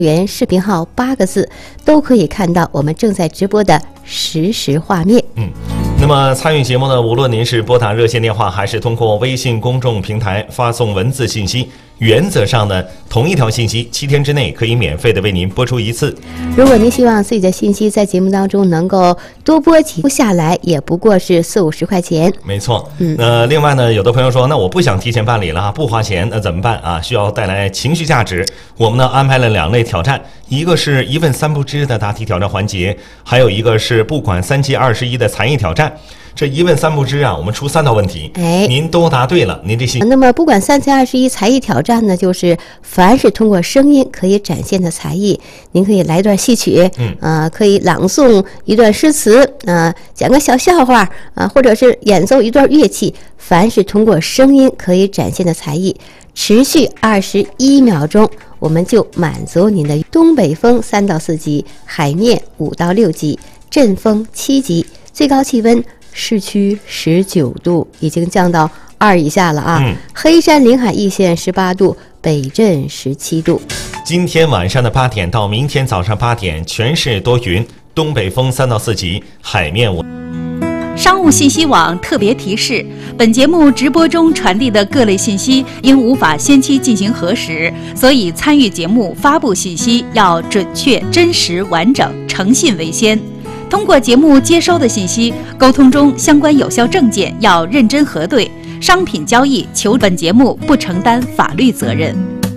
原视频号8个字，都可以看到我们正在直播的实时画面。 那么参与节目呢，无论您是拨打热线电话，还是通过微信公众平台发送文字信息，原则上呢，同一条信息7天之内可以免费的为您播出一次。 如果您希望自己的信息在节目当中能够多播几下来，也不过是40-50块钱。 没错。另外呢，有的朋友说，那我不想提前办理了，不花钱，那怎么办啊？需要带来情绪价值。我们呢安排了2类挑战，一个是一问3不知的答题挑战环节，还有一个是不管3七21的才艺挑战。这一问3不知啊，我们出3道问题，您都答对了，您这信。 那么不管3七21才艺挑战呢，就是凡是通过声音可以展现的才艺，您可以来一段戏曲，可以朗诵一段诗词，讲个小笑话，或者是演奏一段乐器，凡是通过声音可以展现的才艺，持续21秒钟，我们就满足您的东北风3到4级，海面5到6级，阵风7级，最高气温市区19度，已经降到2以下了啊。黑山临海一线18度，北镇17度。 今天晚上的8点到明天早上8点，全市多云，东北风3到4级，海面5。 商务信息网特别提示：本节目直播中传递的各类信息因无法先期进行核实，所以参与节目发布信息要准确、真实、完整，诚信为先。通过节目接收的信息，沟通中相关有效证件要认真核对，商品交易求本节目不承担法律责任。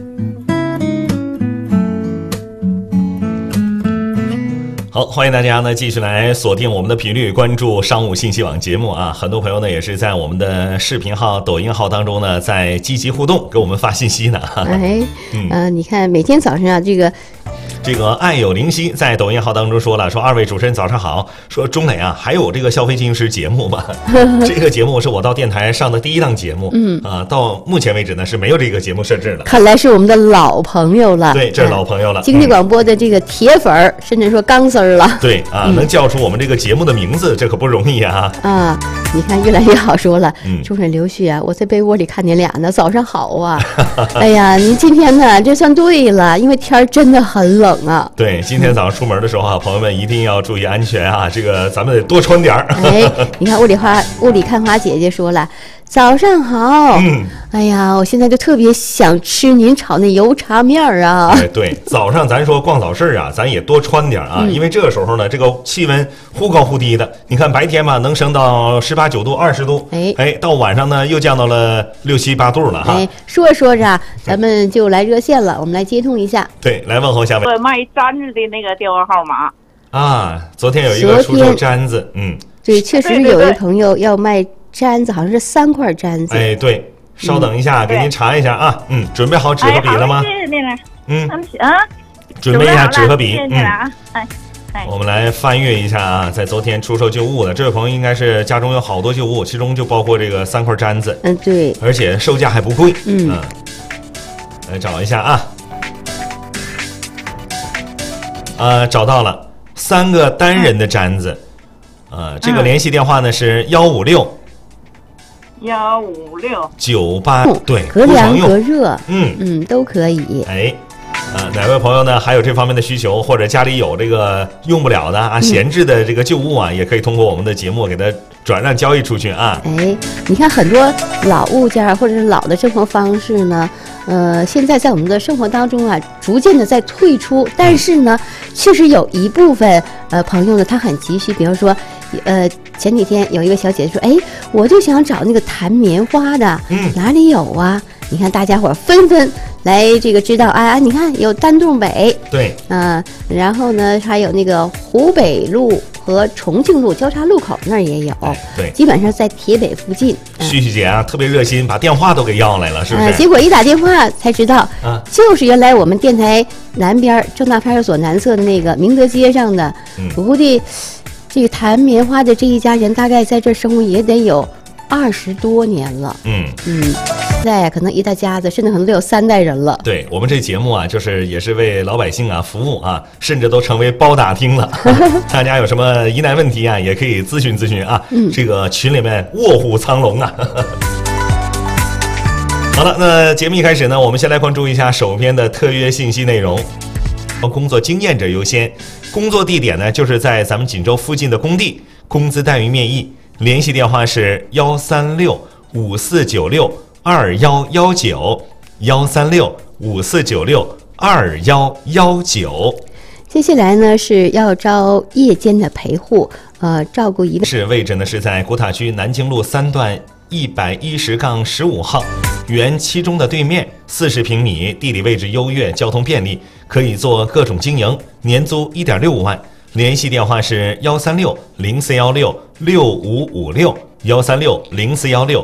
好，欢迎大家呢继续来锁定我们的频率，关注商务信息网节目啊！很多朋友呢也是在我们的视频号、抖音号当中呢，在积极互动，给我们发信息呢。 你看每天早上啊， 这个爱有灵犀在抖音号当中说了，说2位主持人早上好，说钟磊啊，还有这个消费进行时节目吗？这个节目是我到电台上的第1档节目，到目前为止呢是没有这个节目设置的。 看来是我们的老朋友了。 对，这是老朋友了。 经济广播的这个铁粉甚至说钢丝了。 对啊，能叫出我们这个节目的名字，这可不容易啊。 你看越来越好说了。钟磊、刘旭啊，我在被窝里看你俩呢，早上好啊。哎呀，您今天呢这算对了，因为天真的很冷。 对，今天早上出门的时候啊，朋友们一定要注意安全啊！这个咱们得多穿点儿。 你看雾里看花姐姐说了，早上好。哎呀，我现在就特别想吃您炒那油茶面啊。 对，早上咱说逛早市啊，咱也多穿点啊，因为这个时候呢，这个气温忽高忽低的。你看白天嘛，能升到18、9度、20度，到晚上呢又降到了6、7、8度了哈。 说着说着，咱们就来热线了，我们来接通一下。 对，来问候下位。 卖簪子的那个电话号码啊，昨天有一个出售簪子， 对，确实有一个朋友要卖簪子，好像是3块簪子。 对，稍等一下，给您查一下啊。准备好纸和笔了吗？ 谢谢您了。 准备一下纸和笔。我们来翻阅一下啊，在昨天出售旧物的这位朋友，应该是家中有好多旧物，其中就包括这个3块簪子。 对， 而且售价还不贵。来找一下啊。找到了3个单人的簪子。这个联系电话呢是156 98，对， 隔凉隔热，都可以。 哪位朋友呢还有这方面的需求，或者家里有这个用不了的啊、闲置的这个旧物啊，也可以通过我们的节目给它转让交易出去啊。 你看很多老物件或者是老的生活方式呢，现在在我们的生活当中啊，逐渐的在退出，但是呢，确实有一部分朋友呢，他很急需，比如说，前几天有一个小姐姐说，我就想找那个弹棉花的，哪里有啊？你看大家伙纷纷来这个知道你看有丹洞北， 对， 然后呢还有那个湖北路和重庆路交叉路口那儿也有， 对， 基本上在铁北附近。 旭姐啊，特别热心，把电话都给要来了，是不是？ 结果一打电话才知道，就是原来我们电台南边正大派出所南侧的那个明德街上的，我估计这个弹棉花的这一家人大概在这生活也得有20多年了。现在可能一大家子，甚至可能都有3代人了。 对，我们这节目啊，就是也是为老百姓啊服务啊，甚至都成为包打听了。大家有什么疑难问题啊，也可以咨询咨询啊。这个群里面卧虎藏龙啊。好了，那节目一开始呢，我们先来关注一下首篇的特约信息内容。 工作经验者优先。工作地点呢，就是在咱们锦州附近的工地，工资待遇面议。联系电话是136-5496-2119，136-5496-2119。 接下来呢是要招夜间的陪护，照顾一个。 位置呢是在古塔区南京路3段110-15号，原七中的对面，40平米，地理位置优越，交通便利，可以做各种经营，年租1.65万。联系电话是136-0416-6556，136-0416